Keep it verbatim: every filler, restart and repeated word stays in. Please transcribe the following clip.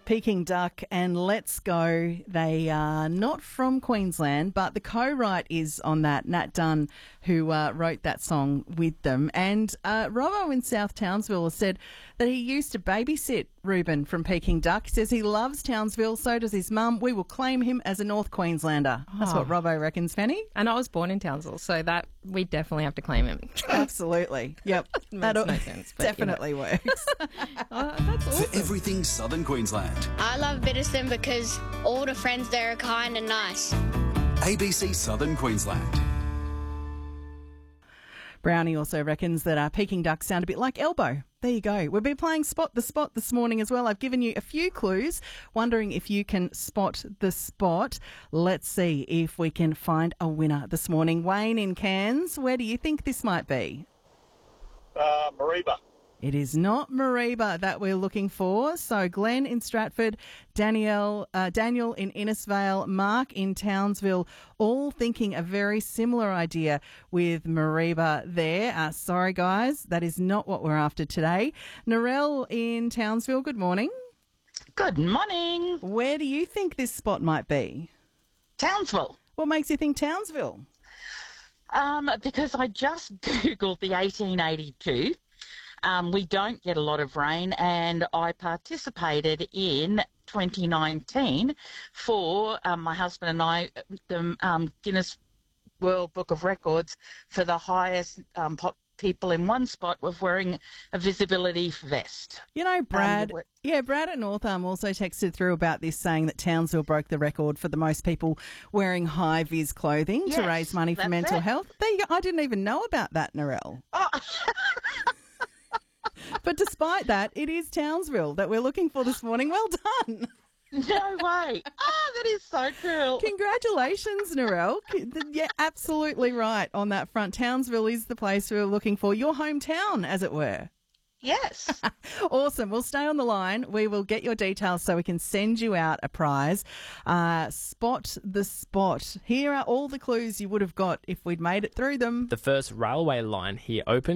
Peking Duck and Let's Go. They are not from Queensland, but the co-write is on that, Nat Dunn, who uh, wrote that song with them. And uh, Robbo in South Townsville has said that he used to babysit Ruben from Peking Duck. He says he loves Townsville, so does his mum. We will claim him as a North Queenslander. That's Oh. what Robbo reckons, Fanny. And I was born in Townsville, so that we definitely have to claim him. Absolutely. Yep. Makes That no sense, but, definitely you know. works. Oh, that's awesome. For everything Southern Queensland. I love Bitterstone because all the friends there are kind and nice. A B C Southern Queensland. Brownie also reckons that uh, Peking ducks sound a bit like elbow. There you go. We've been playing Spot the Spot this morning as well. I've given you a few clues, wondering if you can spot the spot. Let's see if we can find a winner this morning. Wayne in Cairns, where do you think this might be? Uh, Mariba. It is not Mariba that we're looking for. So Glenn in Stratford, Danielle, uh, Daniel in Innisfail, Mark in Townsville, all thinking a very similar idea with Mariba there. Uh, sorry, guys, that is not what we're after today. Narelle in Townsville, good morning. Good morning. Where do you think this spot might be? Townsville. What makes you think Townsville? Um, because I just Googled the eighteen eighty-two. Um, we don't get a lot of rain, and I participated in twenty nineteen for um, my husband and I, the um, Guinness World Book of Records for the highest um, pop people in one spot with wearing a visibility vest. You know, Brad, Um, yeah, Brad at North Arm also texted through about this, saying that Townsville broke the record for the most people wearing high-vis clothing to Yes, raise money for that's mental it. health. There you go. I didn't even know about that, Narelle. Oh. But despite that, it is Townsville that we're looking for this morning. Well done. No way. Oh, that is so cool. Congratulations, Narelle. Yeah, absolutely right on that front. Townsville is the place we're looking for, your hometown, as it were. Yes. Awesome. We'll stay on the line. We will get your details so we can send you out a prize. Uh, spot the spot. Here are all the clues you would have got if we'd made it through them. The first railway line here opened